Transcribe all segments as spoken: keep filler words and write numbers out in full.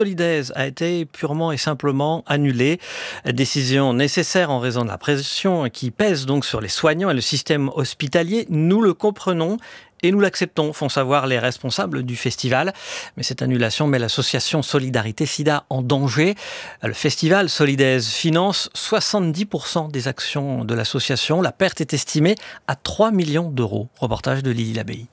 Solidays a été purement et simplement annulée. Décision nécessaire en raison de la pression qui pèse donc sur les soignants et le système hospitalier. Nous le comprenons et nous l'acceptons, font savoir les responsables du festival. Mais cette annulation met l'association Solidarité Sida en danger. Le festival Solidays finance soixante-dix pour cent des actions de l'association. La perte est estimée à trois millions d'euros. Reportage de Lily Labey.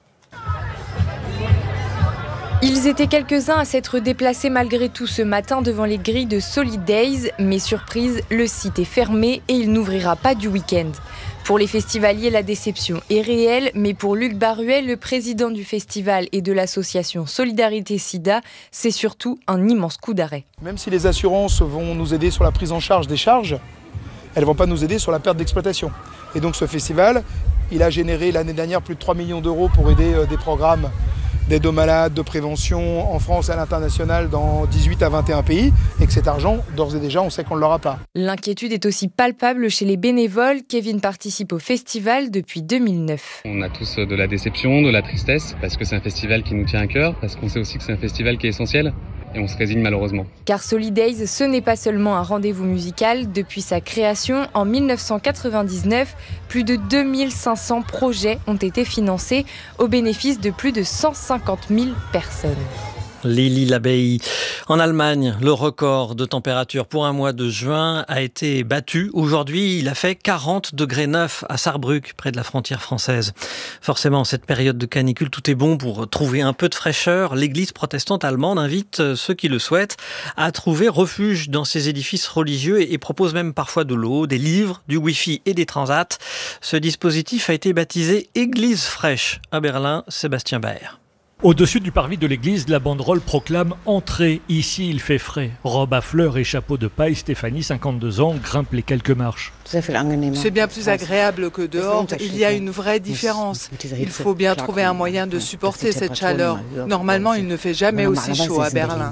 Ils étaient quelques-uns à s'être déplacés malgré tout ce matin devant les grilles de Solidays, mais surprise, le site est fermé et il n'ouvrira pas du week-end. Pour les festivaliers, la déception est réelle, mais pour Luc Baruel, le président du festival et de l'association Solidarité Sida, c'est surtout un immense coup d'arrêt. Même si les assurances vont nous aider sur la prise en charge des charges, elles ne vont pas nous aider sur la perte d'exploitation. Et donc ce festival, il a généré l'année dernière plus de trois millions d'euros pour aider des programmes d'aide aux malades, de prévention en France et à l'international dans dix-huit à vingt et un pays, et que cet argent, d'ores et déjà, on sait qu'on ne l'aura pas. L'inquiétude est aussi palpable chez les bénévoles. Kevin participe au festival depuis deux mille neuf. On a tous de la déception, de la tristesse, parce que c'est un festival qui nous tient à cœur, parce qu'on sait aussi que c'est un festival qui est essentiel. Et on se résigne malheureusement. Car Solidays, ce n'est pas seulement un rendez-vous musical. Depuis sa création en mille neuf cent quatre-vingt-dix-neuf, plus de deux mille cinq cents projets ont été financés au bénéfice de plus de cent cinquante mille personnes. Lily Labey. En Allemagne, le record de température pour un mois de juin a été battu. Aujourd'hui, il a fait quarante degrés neuf à Saarbrück, près de la frontière française. Forcément, en cette période de canicule, tout est bon pour trouver un peu de fraîcheur. L'église protestante allemande invite ceux qui le souhaitent à trouver refuge dans ces édifices religieux et propose même parfois de l'eau, des livres, du wifi et des transats. Ce dispositif a été baptisé Église fraîche à Berlin. Sébastien Baer. Au-dessus du parvis de l'église, la banderole proclame « Entrez, ici il fait frais ». Robe à fleurs et chapeau de paille, Stéphanie, cinquante-deux ans, grimpe les quelques marches. C'est bien plus agréable que dehors, il y a une vraie différence. Il faut bien trouver un moyen de supporter cette chaleur. Normalement, il ne fait jamais aussi chaud à Berlin.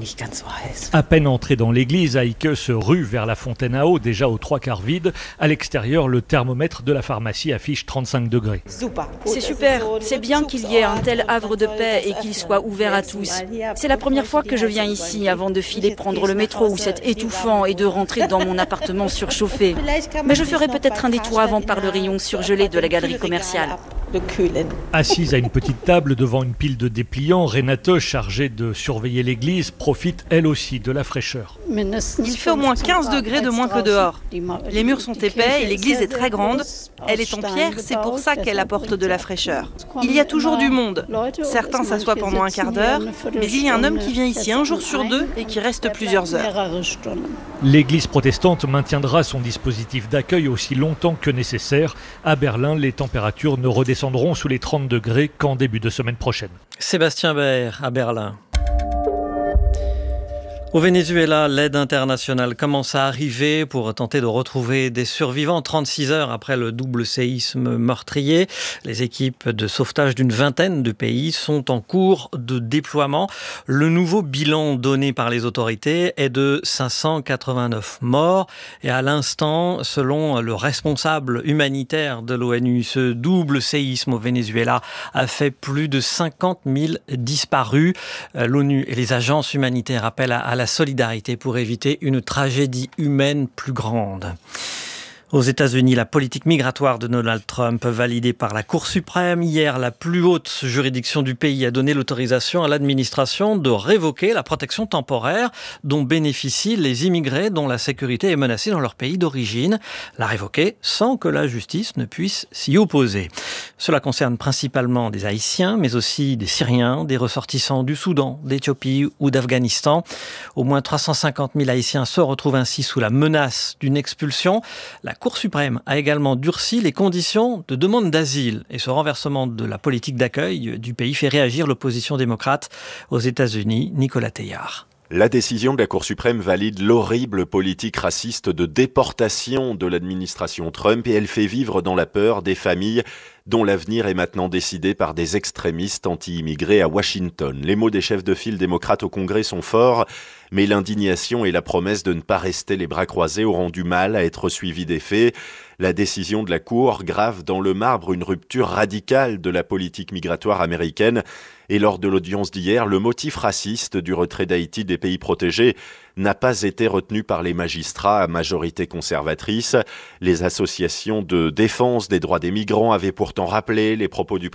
À peine entré dans l'église, Heike se rue vers la fontaine à eau, déjà aux trois quarts vide. À l'extérieur, le thermomètre de la pharmacie affiche trente-cinq degrés. C'est super, c'est bien qu'il y ait un tel havre de paix et qu'il soit ouvert à tous. C'est la première fois que je viens ici avant de filer prendre le métro où c'est étouffant et de rentrer dans mon appartement surchauffé. Mais je ferai peut-être un détour avant par le rayon surgelé de la galerie commerciale. Assise à une petite table devant une pile de dépliants, Renate, chargée de surveiller l'église, profite elle aussi de la fraîcheur. Il fait au moins quinze degrés de moins que dehors. Les murs sont épais et l'église est très grande. Elle est en pierre, c'est pour ça qu'elle apporte de la fraîcheur. Il y a toujours du monde. Certains s'assoient pendant un quart d'heure, mais il y a un homme qui vient ici un jour sur deux et qui reste plusieurs heures. L'église protestante maintiendra son dispositif d'accueil aussi longtemps que nécessaire. À Berlin, les températures ne redescendront sous les trente degrés qu'en début de semaine prochaine. Sébastien Baer à Berlin. Au Venezuela, l'aide internationale commence à arriver pour tenter de retrouver des survivants trente-six heures après le double séisme meurtrier. Les équipes de sauvetage d'une vingtaine de pays sont en cours de déploiement. Le nouveau bilan donné par les autorités est de cinq cent quatre-vingt-neuf morts. Et à l'instant, selon le responsable humanitaire de l'ONU, ce double séisme au Venezuela a fait plus de cinquante mille disparus. L'ONU et les agences humanitaires appellent à la solidarité pour éviter une tragédie humaine plus grande. Aux États-Unis, la politique migratoire de Donald Trump, validée par la Cour suprême hier, la plus haute juridiction du pays, a donné l'autorisation à l'administration de révoquer la protection temporaire dont bénéficient les immigrés dont la sécurité est menacée dans leur pays d'origine. La révoquer sans que la justice ne puisse s'y opposer. Cela concerne principalement des Haïtiens, mais aussi des Syriens, des ressortissants du Soudan, d'Éthiopie ou d'Afghanistan. Au moins trois cent cinquante mille Haïtiens se retrouvent ainsi sous la menace d'une expulsion. La Cour suprême a également durci les conditions de demande d'asile et ce renversement de la politique d'accueil du pays fait réagir l'opposition démocrate aux États-Unis. Nicolas Teillard. La décision de la Cour suprême valide l'horrible politique raciste de déportation de l'administration Trump et elle fait vivre dans la peur des familles dont l'avenir est maintenant décidé par des extrémistes anti-immigrés à Washington. Les mots des chefs de file démocrates au Congrès sont forts. Mais l'indignation et la promesse de ne pas rester les bras croisés auront du mal à être suivies d'effet. La décision de la Cour grave dans le marbre une rupture radicale de la politique migratoire américaine. Et lors de l'audience d'hier, le motif raciste du retrait d'Haïti des pays protégés n'a pas été retenu par les magistrats à majorité conservatrice. Les associations de défense des droits des migrants avaient pourtant rappelé les propos du